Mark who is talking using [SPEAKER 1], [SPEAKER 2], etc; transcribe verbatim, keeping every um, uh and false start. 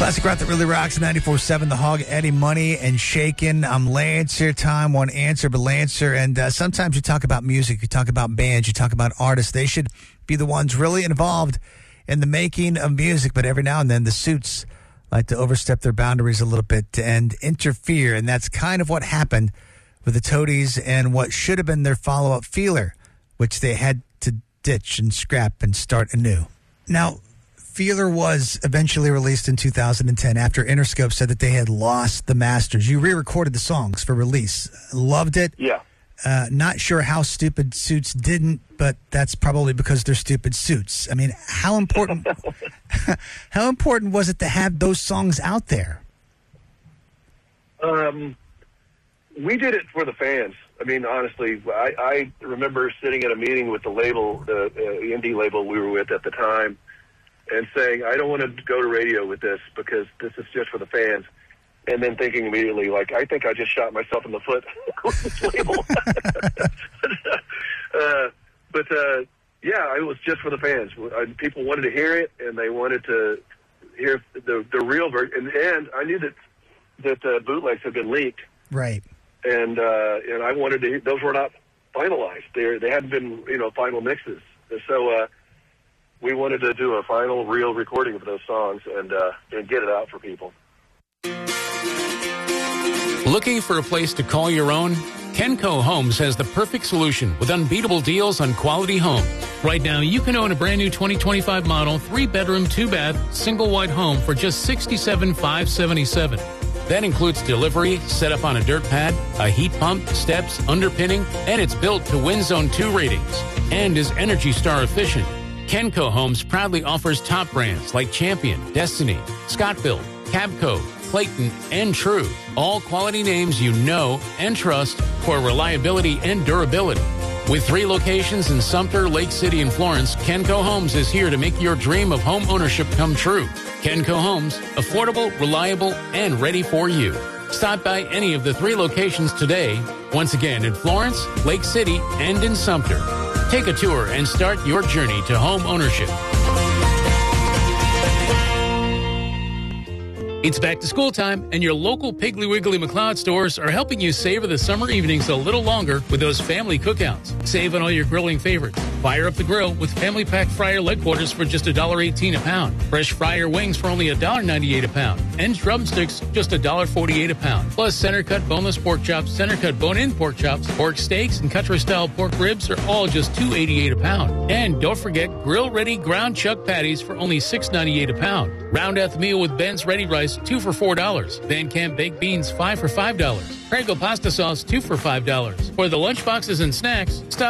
[SPEAKER 1] Classic rock that really rocks, ninety-four seven The Hog, Eddie Money and Shakin'. I'm Lance here, time one answer, but Lancer. And uh, sometimes you talk about music, you talk about bands, you talk about artists. They should be the ones really involved in the making of music. But every now and then the suits like to overstep their boundaries a little bit and interfere. And that's kind of what happened with the Toadies and what should have been their follow-up Feeler, which they had to ditch and scrap and start anew. Now, Feeler was eventually released in two thousand ten after Interscope said that they had lost the masters. You re-recorded the songs for release. Loved it.
[SPEAKER 2] Yeah.
[SPEAKER 1] Uh, not sure how Stupid Suits didn't, but that's probably because they're Stupid Suits. I mean, how important how important was it to have those songs out there?
[SPEAKER 2] Um, we did it for the fans. I mean, honestly, I, I remember sitting at a meeting with the label, the uh, indie label we were with at the time, and saying, I don't want to go to radio with this because this is just for the fans. And then thinking immediately, like, I think I just shot myself in the foot with this label. uh, but, uh, yeah, it was just for the fans. People wanted to hear it, and they wanted to hear the the real version. And, and I knew that that uh, bootlegs had been leaked.
[SPEAKER 1] Right.
[SPEAKER 2] And uh, and I wanted to, those were not finalized. They they hadn't been, you know, final mixes. And so, uh, we wanted to do a final, real recording of those songs and uh, and get it out for people.
[SPEAKER 3] Looking for a place to call your own? Kenco Homes has the perfect solution with unbeatable deals on quality homes. Right now, you can own a brand new twenty twenty-five model, three-bedroom, two-bath, single-wide home for just sixty-seven thousand five hundred seventy-seven dollars. That includes delivery, set up on a dirt pad, a heat pump, steps, underpinning, and it's built to Wind Zone two ratings and is Energy Star efficient. Kenco Homes proudly offers top brands like Champion, Destiny, Scott-Built, Cabco, Clayton, and True. All quality names you know and trust for reliability and durability. With three locations in Sumter, Lake City, and Florence, Kenco Homes is here to make your dream of home ownership come true. Kenco Homes, affordable, reliable, and ready for you. Stop by any of the three locations today. Once again, in Florence, Lake City, and in Sumter. Take a tour and start your journey to home ownership. It's back to school time, and your local Piggly Wiggly McLeod stores are helping you savor the summer evenings a little longer with those family cookouts. Save on all your grilling favorites. Fire up the grill with family pack fryer leg quarters for just one dollar eighteen a pound. Fresh fryer wings for only one dollar ninety-eight a pound. And drumsticks just one dollar forty-eight a pound. Plus center cut boneless pork chops, center cut bone-in pork chops, pork steaks, and country-style pork ribs are all just two dollars eighty-eight a pound. And don't forget grill-ready ground chuck patties for only six dollars ninety-eight a pound. Round out the meal with Ben's Ready Rice, two for four dollars. Van Camp baked beans, five for five dollars. Prego pasta sauce, two for five dollars. For the lunch boxes and snacks, stop